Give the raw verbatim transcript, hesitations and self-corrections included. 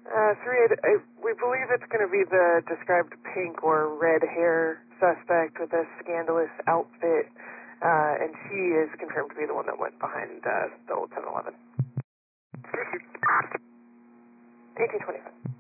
Uh, three eight, I, we believe it's going to be the described pink or red hair suspect with a scandalous outfit, uh, and she is confirmed to be the one that went behind uh, the old seven eleven. eighteen twenty-five.